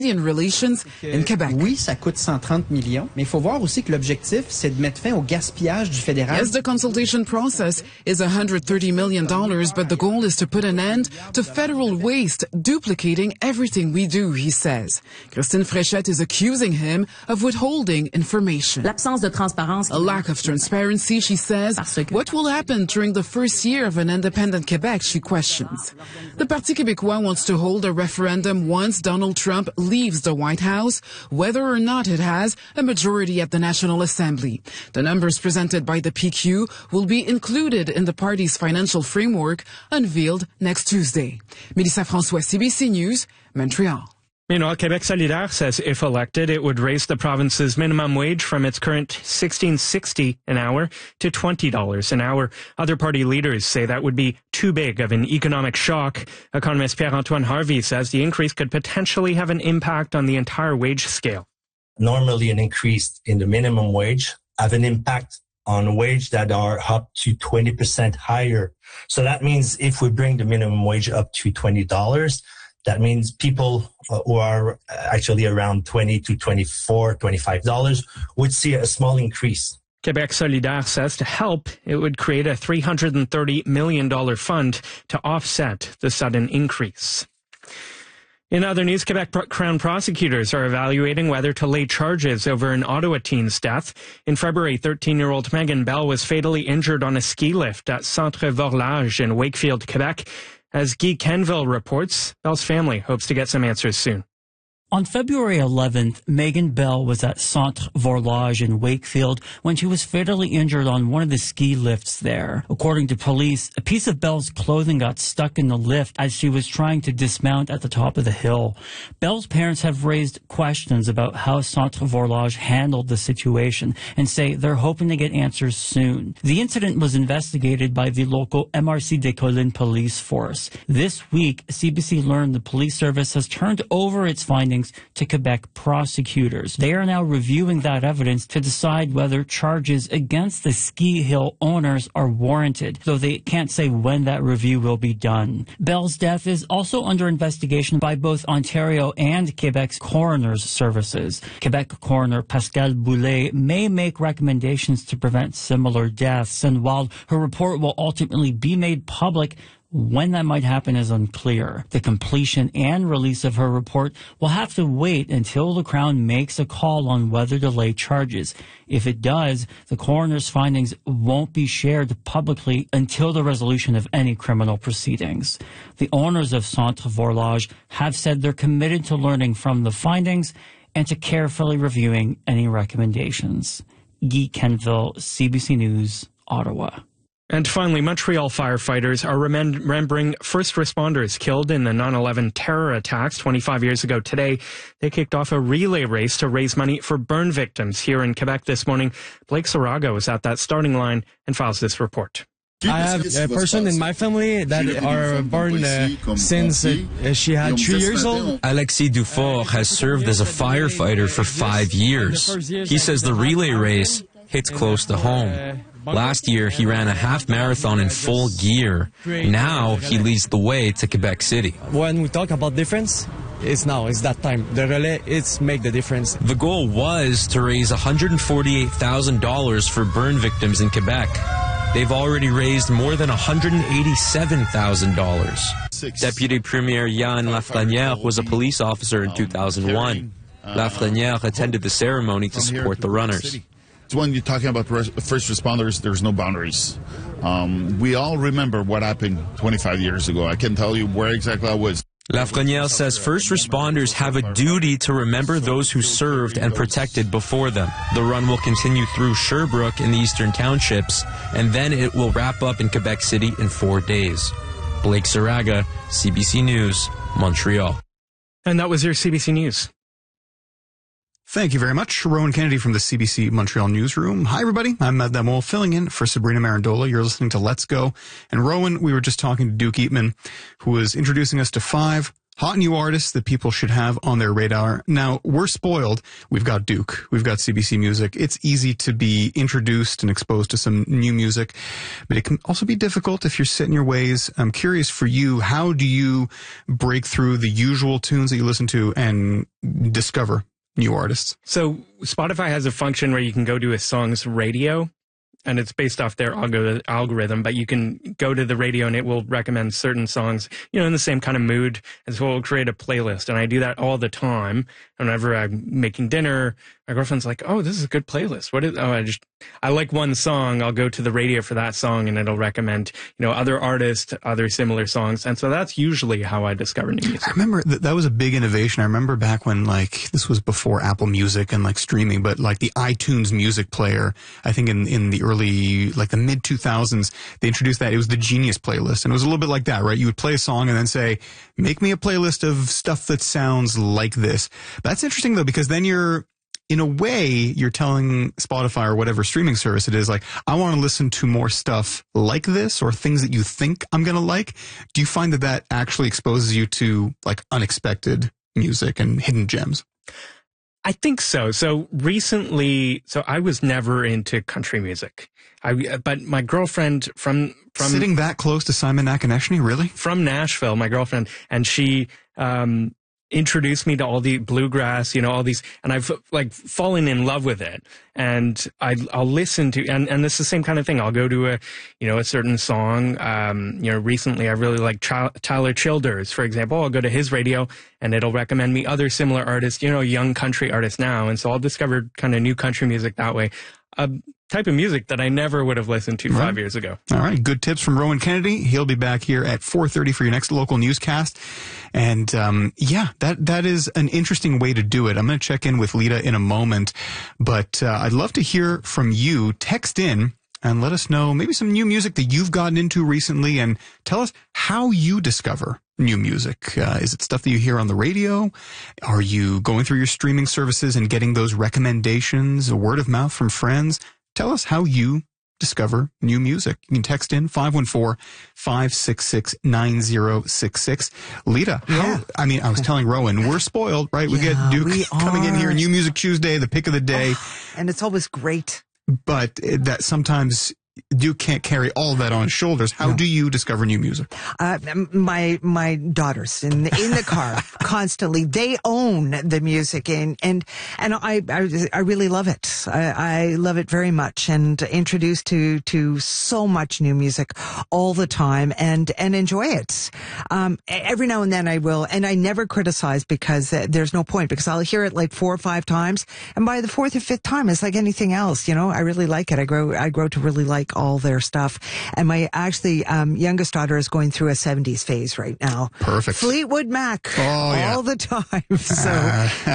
relations in Quebec. Oui, ça coûte 130 millions, mais il faut voir aussi que l'objectif, c'est de mettre fin au gaspillage du fédéral. Yes, the consultation process is $130 million, but the goal is to put an end to federal waste, duplicating everything we do, he says. Christine Fréchette is accusing him of withholding information. L'absence de transparence. A lack of transparency, she says. What will happen during the first year of an independent Quebec, she questions. The Parti Québécois wants to hold a referendum once Donald Trump leaves the White House, whether or not it has a majority at the National Assembly. The numbers presented by the PQ will be included in the party's financial framework unveiled next Tuesday. Mélissa François, CBC News, Montreal. Meanwhile, Quebec Solidaire says if elected, it would raise the province's minimum wage from its current $16.60 an hour to $20 an hour. Other party leaders say that would be too big of an economic shock. Economist Pierre-Antoine Harvey says the increase could potentially have an impact on the entire wage scale. Normally, an increase in the minimum wage have an impact on wage that are up to 20% higher. So that means if we bring the minimum wage up to $20, that means people who are actually around $20 to $24, $25 would see a small increase. Quebec Solidaire says to help, it would create a $330 million fund to offset the sudden increase. In other news, Quebec Crown prosecutors are evaluating whether to lay charges over an Ottawa teen's death. In February, 13-year-old Megan Bell was fatally injured on a ski lift at Centre Vorlage in Wakefield, Quebec. As Guy Kenville reports, Bell's family hopes to get some answers soon. On February 11th, Megan Bell was at Centre Vorlage in Wakefield when she was fatally injured on one of the ski lifts there. According to police, a piece of Bell's clothing got stuck in the lift as she was trying to dismount at the top of the hill. Bell's parents have raised questions about how Centre Vorlage handled the situation and say they're hoping to get answers soon. The incident was investigated by the local MRC des Collines police force. This week, CBC learned the police service has turned over its findings to Quebec prosecutors. They are now reviewing that evidence to decide whether charges against the ski hill owners are warranted, though they can't say when that review will be done. Bell's death is also under investigation by both Ontario and Quebec's coroner's services. Quebec coroner Pascal Boulay may make recommendations to prevent similar deaths, and while her report will ultimately be made public, when that might happen is unclear. The completion and release of her report will have to wait until the Crown makes a call on whether to lay charges. If it does, the coroner's findings won't be shared publicly until the resolution of any criminal proceedings. The owners of Centre Vorlage have said they're committed to learning from the findings and to carefully reviewing any recommendations. Guy Kenville, CBC News, Ottawa. And finally, Montreal firefighters are remembering first responders killed in the 9/11 terror attacks 25 years ago today. They kicked off a relay race to raise money for burn victims here in Quebec this morning. Blake Sarago is at that starting line and files this report. I have a person in my family that are born since she had 3 years old. Alexis Dufour has served as a firefighter for 5 years. He says the relay race hits close to home. Last year, he ran a half marathon in full gear. Now, he leads the way to Quebec City. When we talk about difference, it's now, it's that time. The relay, it's make the difference. The goal was to raise $148,000 for burn victims in Quebec. They've already raised more than $187,000. Deputy Premier Yann Lafrenière was a police officer in 2001. Lafrenière attended the ceremony to support the runners. When you're talking about first responders, there's no boundaries. We all remember what happened 25 years ago. I can tell you where exactly I was. Lafrenière says first responders have a duty to remember those who served and protected before them. The run will continue through Sherbrooke in the eastern townships, and then it will wrap up in Quebec City in 4 days. Blake Saraga, CBC News, Montreal. And that was your CBC News. Thank you very much. Rowan Kennedy from the CBC Montreal newsroom. Hi, everybody. I'm Matt Damol, filling in for Sabrina Marandola. You're listening to Let's Go. And Rowan, we were just talking to Duke Eatman, who was introducing us to 5 hot new artists that people should have on their radar. Now, we're spoiled. We've got Duke. We've got CBC Music. It's easy to be introduced and exposed to some new music, but it can also be difficult if you're set in your ways. I'm curious for you, how do you break through the usual tunes that you listen to and discover new artists? So Spotify has a function where you can go to a song's radio, and it's based off their algorithm, but you can go to the radio and it will recommend certain songs, in the same kind of mood. And so it will create a playlist. And I do that all the time. Whenever I'm making dinner, my girlfriend's like, oh, this is a good playlist. I like one song. I'll go to the radio for that song and it'll recommend, other artists, other similar songs. And so that's usually how I discover new music. I remember that was a big innovation. I remember back when this was before Apple Music and streaming, but the iTunes music player, I think in the early, the mid 2000s, they introduced that. It was the Genius playlist. And it was a little bit like that, right? You would play a song and then say, make me a playlist of stuff that sounds like this. That's interesting though, because then in a way, you're telling Spotify or whatever streaming service it is, I want to listen to more stuff like this or things that you think I'm going to like. Do you find that actually exposes you to unexpected music and hidden gems? I think so. So recently, I was never into country music. But my girlfriend from sitting that close to Simon Akineshny, really? From Nashville, my girlfriend, and she introduced me to all the bluegrass, all these, and I've fallen in love with it. And I'll listen to, and it's the same kind of thing. I'll go to a certain song. Recently I really like Tyler Childers, for example. I'll go to his radio and it'll recommend me other similar artists, young country artists now. And so I'll discover kind of new country music that way. Type of music that I never would have listened to 5 years ago. All right. Good tips from Rowan Kennedy. He'll be back here at 4:30 for your next local newscast. And, that is an interesting way to do it. I'm going to check in with Lita in a moment, but I'd love to hear from you. Text in and let us know maybe some new music that you've gotten into recently and tell us how you discover new music. Is it stuff that you hear on the radio? Are you going through your streaming services and getting those recommendations, a word of mouth from friends? Tell us how you discover new music. You can text in 514-566-9066. Lita, I was telling Rowan, we're spoiled, right? We get Duke coming in here, New Music Tuesday, the pick of the day. And it's always great. But that sometimes Duke can't carry all of that on his shoulders. How do you discover new music? My daughters in the car constantly, they own the music and I really love it. I love it very much and introduced to so much new music all the time and enjoy it. Every now and then I will, and I never criticize because there's no point, because I'll hear it 4 or 5 times, and by the 4th or 5th time it's like anything else, I really like it. I grow to really like all their stuff. And my youngest daughter is going through a 70s phase right now. Perfect. Fleetwood Mac all the time. So